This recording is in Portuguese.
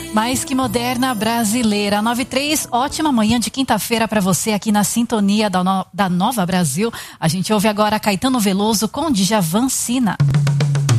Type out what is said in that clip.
Mais que moderna brasileira. 93, ótima manhã de quinta-feira para você aqui na sintonia da Nova Brasil. A gente ouve agora Caetano Veloso com Djavan Sina.